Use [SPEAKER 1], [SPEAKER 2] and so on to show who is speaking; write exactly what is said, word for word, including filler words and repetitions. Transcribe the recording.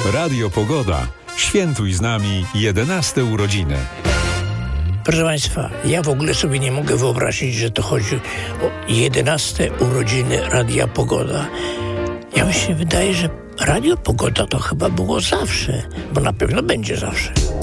[SPEAKER 1] Radio Pogoda. Świętuj z nami jedenaste urodziny.
[SPEAKER 2] Proszę Państwa, ja w ogóle sobie nie mogę wyobrazić, że to chodzi o jedenaste urodziny Radia Pogoda. Ja mi się wydaje, że Radio Pogoda to chyba było zawsze, bo na pewno będzie zawsze.